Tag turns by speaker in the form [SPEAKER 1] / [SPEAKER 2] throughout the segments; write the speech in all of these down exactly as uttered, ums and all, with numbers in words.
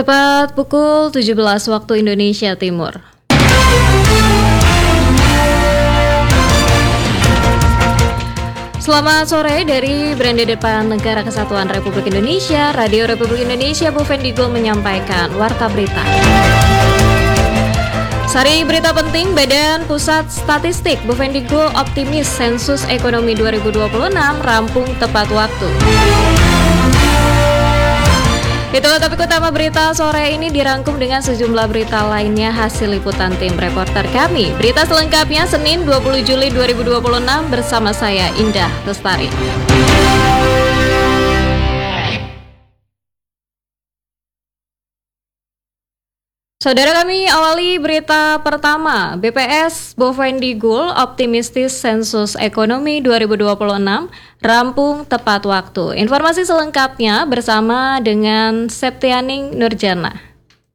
[SPEAKER 1] Tepat pukul tujuh belas waktu Indonesia Timur. Selamat sore dari Beranda Depan Negara Kesatuan Republik Indonesia, Radio Republik Indonesia, Bovendigul menyampaikan Warta Berita. Sari berita penting, Badan Pusat Statistik Bovendigul optimis sensus ekonomi dua ribu dua puluh enam rampung tepat waktu. Itulah topik utama berita sore ini, dirangkum dengan sejumlah berita lainnya hasil liputan tim reporter kami. Berita selengkapnya Senin dua puluh Juli dua ribu dua puluh enam bersama saya Indah Lestari. Saudara, kami awali berita pertama. B P S Bovendigul optimistis sensus ekonomi dua ribu dua puluh enam rampung tepat waktu. Informasi selengkapnya bersama dengan Septianing Nurjana.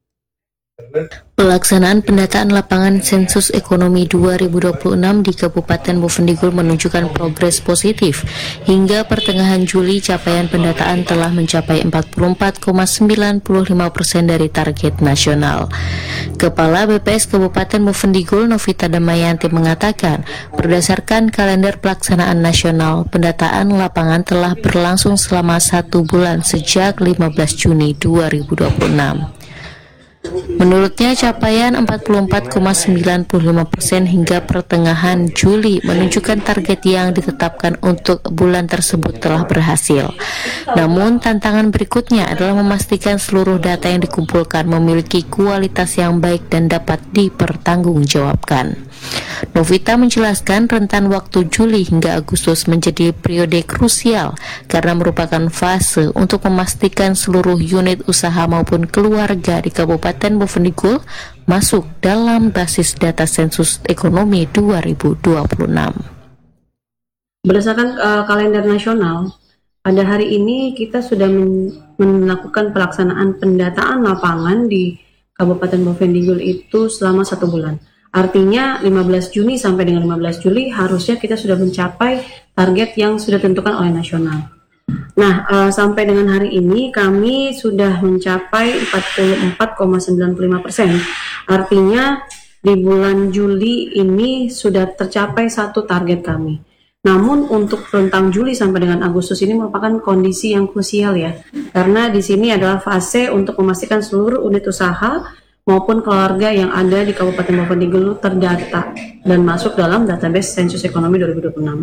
[SPEAKER 2] Pelaksanaan pendataan lapangan sensus ekonomi dua ribu dua puluh enam di Kabupaten Bovendigul menunjukkan progres positif. Hingga pertengahan Juli, capaian pendataan telah mencapai empat puluh empat koma sembilan lima persen dari target nasional. Kepala B P S Kabupaten Bovendigul, Novita Damayanti, mengatakan, berdasarkan kalender pelaksanaan nasional, pendataan lapangan telah berlangsung selama satu bulan sejak lima belas Juni dua ribu dua puluh enam. Menurutnya, capaian empat puluh empat koma sembilan lima persen hingga pertengahan Juli menunjukkan target yang ditetapkan untuk bulan tersebut telah berhasil. Namun, tantangan berikutnya adalah memastikan seluruh data yang dikumpulkan memiliki kualitas yang baik dan dapat dipertanggungjawabkan. Novita menjelaskan rentan waktu Juli hingga Agustus menjadi periode krusial karena merupakan fase untuk memastikan seluruh unit usaha maupun keluarga di Kabupaten Bovendigul masuk dalam basis data sensus ekonomi dua ribu dua puluh enam.
[SPEAKER 3] Berdasarkan uh, kalender nasional, pada hari ini kita sudah men- melakukan pelaksanaan pendataan lapangan di Kabupaten Bovendigul itu selama satu bulan. Artinya lima belas Juni sampai dengan lima belas Juli harusnya kita sudah mencapai target yang sudah ditentukan oleh nasional. Nah, uh, sampai dengan hari ini kami sudah mencapai empat puluh empat koma sembilan lima persen. Artinya di bulan Juli ini sudah tercapai satu target kami. Namun untuk rentang Juli sampai dengan Agustus ini merupakan kondisi yang krusial ya. Karena di sini adalah fase untuk memastikan seluruh unit usaha maupun keluarga yang ada di Kabupaten Bovendigul terdata dan masuk dalam database sensus ekonomi dua ribu dua puluh enam.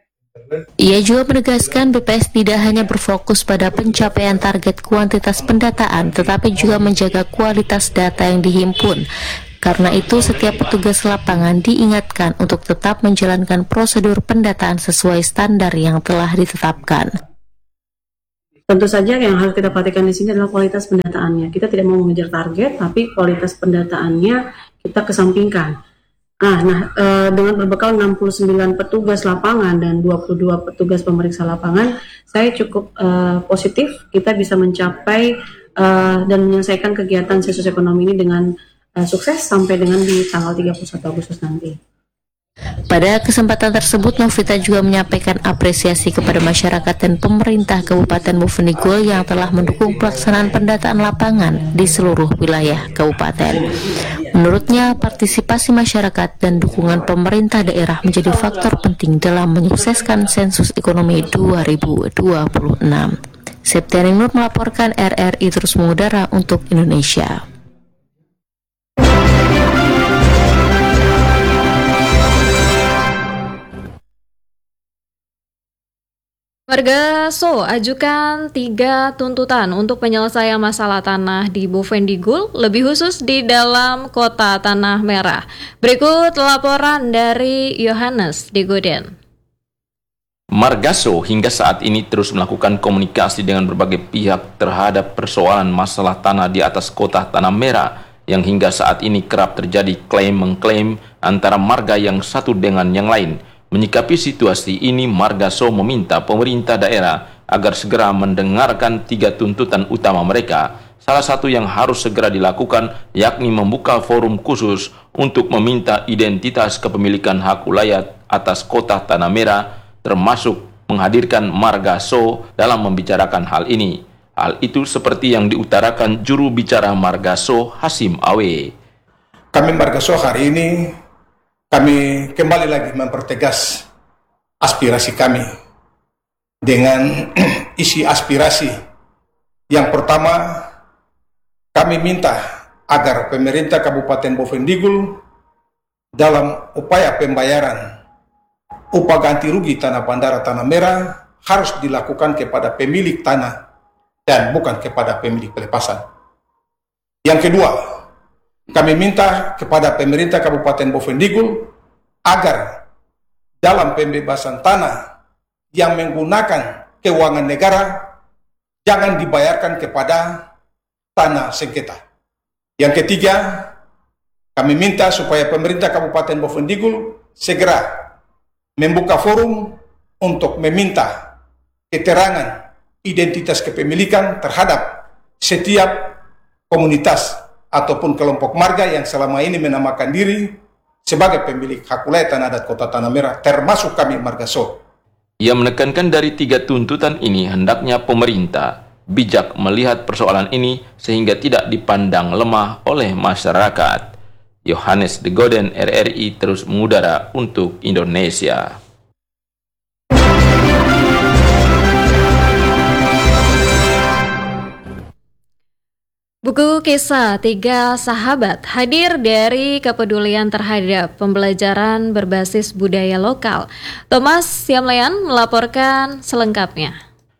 [SPEAKER 2] Ia juga menegaskan B P S tidak hanya berfokus pada pencapaian target kuantitas pendataan, tetapi juga menjaga kualitas data yang dihimpun. Karena itu, setiap petugas lapangan diingatkan untuk tetap menjalankan prosedur pendataan sesuai standar yang telah ditetapkan.
[SPEAKER 3] Tentu saja yang harus kita perhatikan di sini adalah kualitas pendataannya. Kita tidak mau mengejar target, tapi kualitas pendataannya kita kesampingkan. Nah, nah e, dengan berbekal enam puluh sembilan petugas lapangan dan dua puluh dua petugas pemeriksa lapangan, saya cukup e, positif kita bisa mencapai e, dan menyelesaikan kegiatan sensus ekonomi ini dengan e, sukses sampai dengan di tanggal tiga puluh satu Agustus nanti.
[SPEAKER 2] Pada kesempatan tersebut, Novita juga menyampaikan apresiasi kepada masyarakat dan pemerintah Kabupaten Bovendigul yang telah mendukung pelaksanaan pendataan lapangan di seluruh wilayah kabupaten. Menurutnya, partisipasi masyarakat dan dukungan pemerintah daerah menjadi faktor penting dalam menyukseskan sensus ekonomi dua ribu dua puluh enam. Septianing Nur melaporkan, R R I terus mengudara untuk Indonesia.
[SPEAKER 1] Warga So ajukan tiga tuntutan untuk penyelesaian masalah tanah di Bovendigul, lebih khusus di dalam kota Tanah Merah. Berikut laporan dari Yohanes Degoden.
[SPEAKER 4] Margaso hingga saat ini terus melakukan komunikasi dengan berbagai pihak terhadap persoalan masalah tanah di atas kota Tanah Merah yang hingga saat ini kerap terjadi klaim-mengklaim antara marga yang satu dengan yang lain. Menyikapi situasi ini, Margaso meminta pemerintah daerah agar segera mendengarkan tiga tuntutan utama mereka. Salah satu yang harus segera dilakukan yakni membuka forum khusus untuk meminta identitas kepemilikan hak wilayah atas kota Tanah Merah, termasuk menghadirkan Margaso dalam membicarakan hal ini. Hal itu seperti yang diutarakan juru bicara Margaso Hasim Awe.
[SPEAKER 5] Kami Margaso hari ini kami kembali lagi mempertegas aspirasi kami dengan isi aspirasi. Yang pertama, kami minta agar pemerintah Kabupaten Bovendigul dalam upaya pembayaran upah ganti rugi tanah bandara Tanah Merah harus dilakukan kepada pemilik tanah dan bukan kepada pemilik pelepasan. Yang kedua, kami minta kepada pemerintah Kabupaten Bovendigul agar dalam pembebasan tanah yang menggunakan keuangan negara jangan dibayarkan kepada tanah sengketa. Yang ketiga, kami minta supaya pemerintah Kabupaten Bovendigul segera membuka forum untuk meminta keterangan identitas kepemilikan terhadap setiap komunitas ataupun kelompok marga yang selama ini menamakan diri sebagai pemilik hak wilayah tanah adat Kota Tanah Merah, termasuk kami Margaso.
[SPEAKER 4] Ia menekankan dari tiga tuntutan ini hendaknya pemerintah bijak melihat persoalan ini sehingga tidak dipandang lemah oleh masyarakat. Yohanes de Goden, R R I, terus mengudara untuk Indonesia.
[SPEAKER 1] Buku kisah Tiga Sahabat hadir dari kepedulian terhadap pembelajaran berbasis budaya lokal. Thomas Siamlean melaporkan selengkapnya.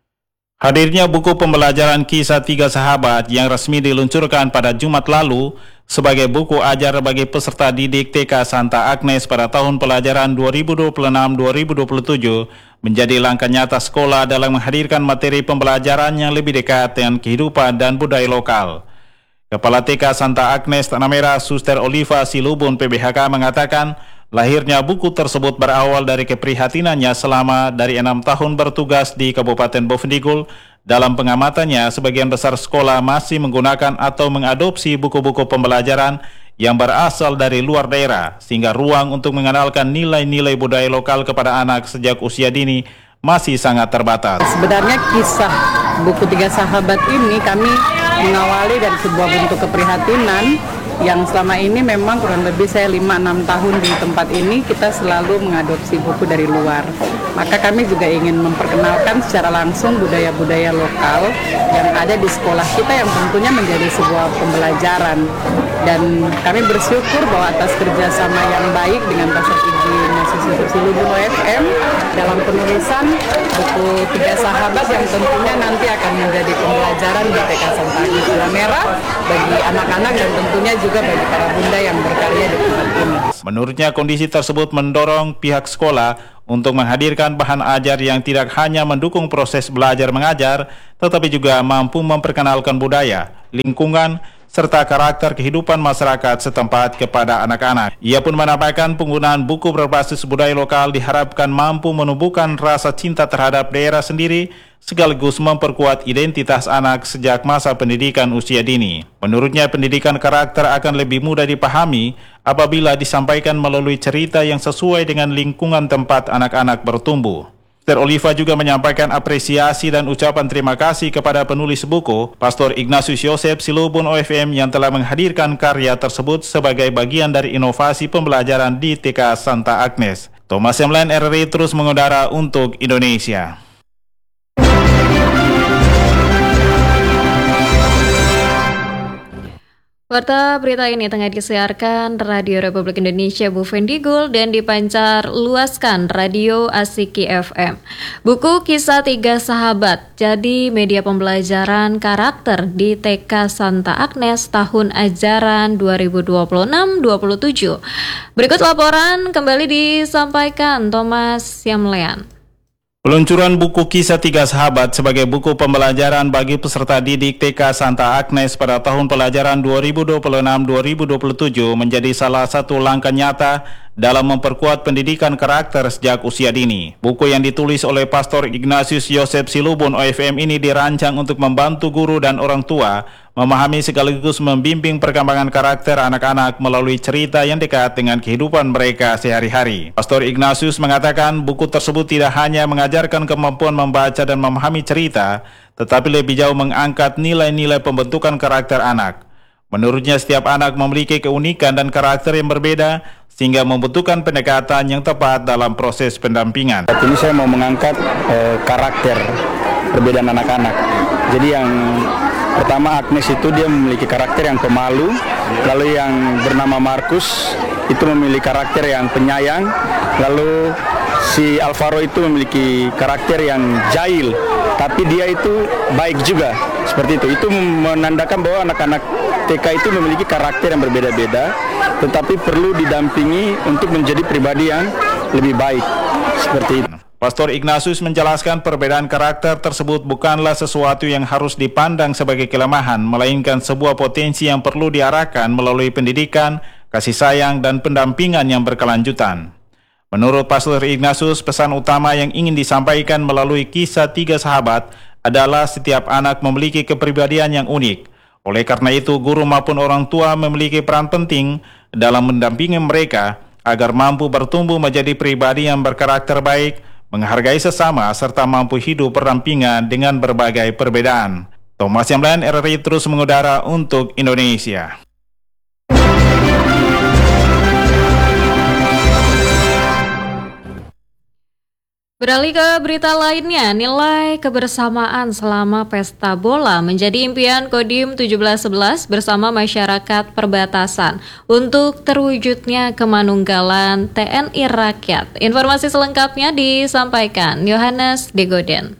[SPEAKER 6] Hadirnya buku pembelajaran kisah Tiga Sahabat yang resmi diluncurkan pada Jumat lalu sebagai buku ajar bagi peserta didik T K Santa Agnes pada tahun pelajaran dua ribu dua puluh enam dua ribu dua puluh tujuh menjadi langkah nyata sekolah dalam menghadirkan materi pembelajaran yang lebih dekat dengan kehidupan dan budaya lokal. Kepala T K Santa Agnes Tanah Merah, Suster Oliva Silubun P B H K mengatakan, lahirnya buku tersebut berawal dari keprihatinannya selama dari enam tahun bertugas di Kabupaten Bovendigul. Dalam pengamatannya, sebagian besar sekolah masih menggunakan atau mengadopsi buku-buku pembelajaran yang berasal dari luar daerah, sehingga ruang untuk mengenalkan nilai-nilai budaya lokal kepada anak sejak usia dini masih sangat terbatas.
[SPEAKER 7] Sebenarnya kisah buku Tiga Sahabat ini kami mengawali dari sebuah bentuk keprihatinan yang selama ini memang kurang lebih saya lima enam tahun di tempat ini kita selalu mengadopsi buku dari luar. Maka kami juga ingin memperkenalkan secara langsung budaya-budaya lokal yang ada di sekolah kita yang tentunya menjadi sebuah pembelajaran. Dan kami bersyukur bahwa atas kerjasama yang baik dengan Pastor Igi Silubun O F M dalam penulisan buku Tiga Sahabat yang tentunya nanti akan menjadi pembelajaran di T K Santa Agnes Tanah Merah bagi anak-anak dan tentunya juga bagi para bunda yang berkarya di tempat ini.
[SPEAKER 6] Menurutnya kondisi tersebut mendorong pihak sekolah untuk menghadirkan bahan ajar yang tidak hanya mendukung proses belajar mengajar, tetapi juga mampu memperkenalkan budaya, lingkungan, serta karakter kehidupan masyarakat setempat kepada anak-anak. Ia pun menambahkan penggunaan buku berbasis budaya lokal diharapkan mampu menumbuhkan rasa cinta terhadap daerah sendiri, sekaligus memperkuat identitas anak sejak masa pendidikan usia dini. Menurutnya, pendidikan karakter akan lebih mudah dipahami apabila disampaikan melalui cerita yang sesuai dengan lingkungan tempat anak-anak bertumbuh. Suster Oliva juga menyampaikan apresiasi dan ucapan terima kasih kepada penulis buku, Pastor Ignatius Yosef Silubun O F M yang telah menghadirkan karya tersebut sebagai bagian dari inovasi pembelajaran di T K Santa Agnes. Thomas Siamlean, R R I, terus mengudara untuk Indonesia.
[SPEAKER 1] Warta berita ini tengah disiarkan Radio Republik Indonesia Bovendigul dan dipancar luaskan Radio Asiki F M. Buku kisah Tiga Sahabat jadi media pembelajaran karakter di T K Santa Agnes tahun ajaran dua ribu dua puluh enam dua puluh tujuh. Berikut laporan kembali disampaikan Thomas Siamlean.
[SPEAKER 6] Peluncuran buku kisah Tiga Sahabat sebagai buku pembelajaran bagi peserta didik T K Santa Agnes pada tahun pelajaran dua ribu dua puluh enam dua ribu dua puluh tujuh menjadi salah satu langkah nyata dalam memperkuat pendidikan karakter sejak usia dini. Buku yang ditulis oleh Pastor Ignatius Yosef Silubun O F M ini dirancang untuk membantu guru dan orang tua memahami sekaligus membimbing perkembangan karakter anak-anak melalui cerita yang dekat dengan kehidupan mereka sehari-hari. Pastor Ignatius mengatakan buku tersebut tidak hanya mengajarkan kemampuan membaca dan memahami cerita, tetapi lebih jauh mengangkat nilai-nilai pembentukan karakter anak. Menurutnya setiap anak memiliki keunikan dan karakter yang berbeda, sehingga membutuhkan pendekatan yang tepat dalam proses pendampingan.
[SPEAKER 8] Saat ini saya mau mengangkat eh, karakter perbedaan anak-anak. Jadi yang pertama, Agnes itu dia memiliki karakter yang pemalu, lalu yang bernama Markus itu memiliki karakter yang penyayang, lalu si Alvaro itu memiliki karakter yang jahil, tapi dia itu baik juga, seperti itu. Itu menandakan bahwa anak-anak T K itu memiliki karakter yang berbeda-beda, tetapi perlu didampingi untuk menjadi pribadi yang lebih baik, seperti itu.
[SPEAKER 6] Pastor Ignatius menjelaskan perbedaan karakter tersebut bukanlah sesuatu yang harus dipandang sebagai kelemahan, melainkan sebuah potensi yang perlu diarahkan melalui pendidikan, kasih sayang, dan pendampingan yang berkelanjutan. Menurut Pastor Ignatius, pesan utama yang ingin disampaikan melalui kisah tiga sahabat adalah setiap anak memiliki kepribadian yang unik. Oleh karena itu, guru maupun orang tua memiliki peran penting dalam mendampingi mereka agar mampu bertumbuh menjadi pribadi yang berkarakter baik, menghargai sesama, serta mampu hidup berdampingan dengan berbagai perbedaan. Thomas Yamlan, R R I terus mengudara untuk Indonesia.
[SPEAKER 1] Beralih ke berita lainnya, nilai kebersamaan selama pesta bola menjadi impian Kodim tujuh belas sebelas bersama masyarakat perbatasan untuk terwujudnya kemanunggalan T N I Rakyat. Informasi selengkapnya disampaikan Yohanes Degoden.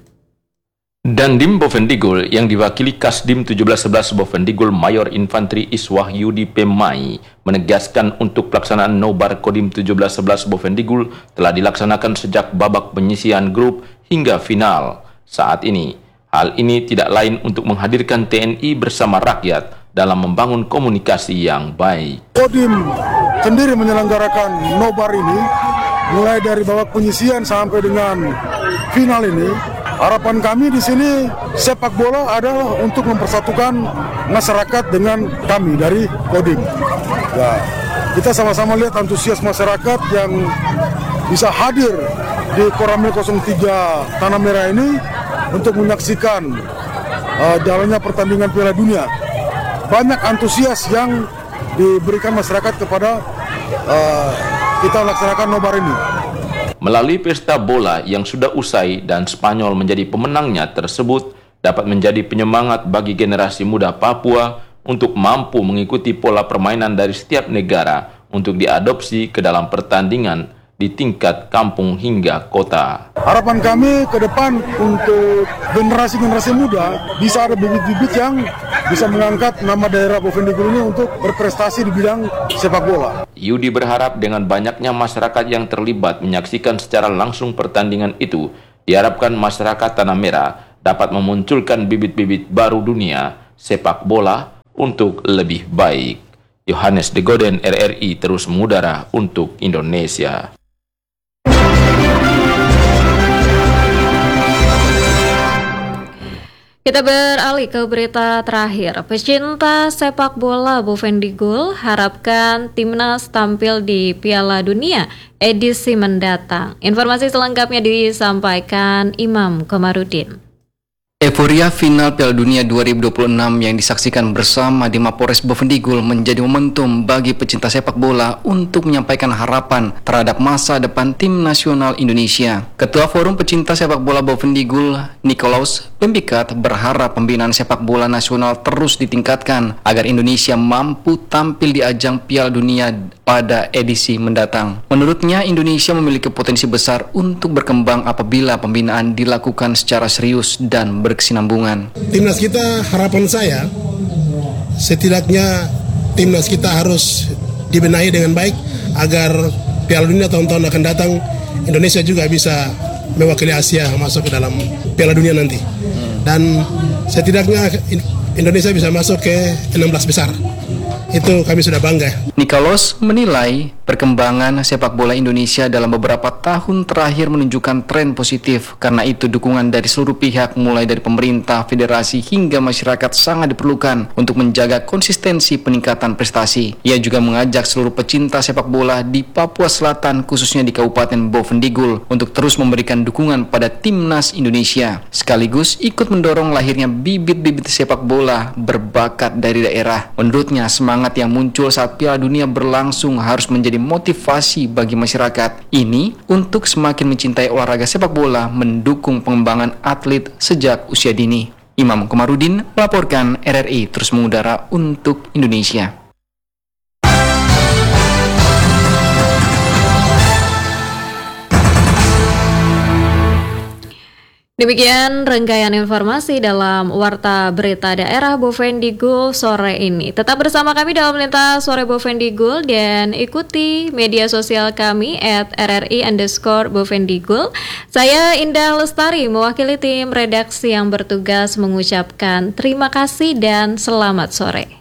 [SPEAKER 4] Dandim Bovendigul yang diwakili Kasdim tujuh belas sebelas Bovendigul Mayor Infanteri Iswahyudi Pemai menegaskan untuk pelaksanaan nobar Kodim tujuh belas sebelas Bovendigul telah dilaksanakan sejak babak penyisian grup hingga final. Saat ini, hal ini tidak lain untuk menghadirkan T N I bersama rakyat dalam membangun komunikasi yang baik.
[SPEAKER 9] Kodim sendiri menyelenggarakan nobar ini mulai dari babak penyisian sampai dengan final ini. Harapan kami di sini sepak bola adalah untuk mempersatukan masyarakat dengan kami dari Kodim. Ya, kita sama-sama lihat antusias masyarakat yang bisa hadir di Koramil nol tiga Tanah Merah ini untuk menyaksikan uh, jalannya pertandingan Piala Dunia. Banyak antusias yang diberikan masyarakat kepada uh, kita melaksanakan nobar ini.
[SPEAKER 4] Melalui pesta bola yang sudah usai dan Spanyol menjadi pemenangnya tersebut dapat menjadi penyemangat bagi generasi muda Papua untuk mampu mengikuti pola permainan dari setiap negara untuk diadopsi ke dalam pertandingan di tingkat kampung hingga kota.
[SPEAKER 9] Harapan kami ke depan untuk generasi-generasi muda bisa ada bibit-bibit yang bisa mengangkat nama daerah Bovendigul ini untuk berprestasi di bidang sepak bola.
[SPEAKER 4] Yudi berharap dengan banyaknya masyarakat yang terlibat menyaksikan secara langsung pertandingan itu, diharapkan masyarakat Tanah Merah dapat memunculkan bibit-bibit baru dunia sepak bola untuk lebih baik. Yohanes Degoden, R R I terus mengudara untuk Indonesia.
[SPEAKER 1] Kita beralih ke berita terakhir. Pecinta sepak bola Bovendigul harapkan timnas tampil di Piala Dunia edisi mendatang. Informasi selengkapnya disampaikan Imam Komarudin.
[SPEAKER 10] Euforia final Piala Dunia dua ribu dua puluh enam yang disaksikan bersama di Mapores Bovendigul menjadi momentum bagi pecinta sepak bola untuk menyampaikan harapan terhadap masa depan tim nasional Indonesia. Ketua Forum Pecinta Sepak Bola Bovendigul, Nikolaus Pembikat, berharap pembinaan sepak bola nasional terus ditingkatkan agar Indonesia mampu tampil di ajang Piala Dunia pada edisi mendatang. Menurutnya, Indonesia memiliki potensi besar untuk berkembang apabila pembinaan dilakukan secara serius dan berkesinambungan.
[SPEAKER 11] Timnas kita, harapan saya setidaknya timnas kita harus dibenahi dengan baik agar Piala Dunia tahun-tahun akan datang Indonesia juga bisa mewakili Asia masuk ke dalam Piala Dunia nanti. Dan setidaknya Indonesia bisa masuk ke enam belas besar. Itu kami sudah bangga.
[SPEAKER 10] Nikolaus menilai Perkembangan sepak bola Indonesia dalam beberapa tahun terakhir menunjukkan tren positif. Karena itu dukungan dari seluruh pihak mulai dari pemerintah, federasi hingga masyarakat sangat diperlukan untuk menjaga konsistensi peningkatan prestasi. Ia juga mengajak seluruh pecinta sepak bola di Papua Selatan khususnya di Kabupaten Bovendigul untuk terus memberikan dukungan pada timnas Indonesia. Sekaligus ikut mendorong lahirnya bibit-bibit sepak bola berbakat dari daerah. Menurutnya semangat yang muncul saat Piala Dunia berlangsung harus menjadi motivasi bagi masyarakat ini untuk semakin mencintai olahraga sepak bola, mendukung pengembangan atlet sejak usia dini. Imam Komarudin melaporkan, R R I terus mengudara untuk Indonesia.
[SPEAKER 1] Demikian rangkaian informasi dalam Warta Berita Daerah Bovendigul sore ini. Tetap bersama kami dalam Lintas Sore Bovendigul dan ikuti media sosial kami at R R I underscore Bovendigul. Saya Indah Lestari mewakili tim redaksi yang bertugas mengucapkan terima kasih dan selamat sore.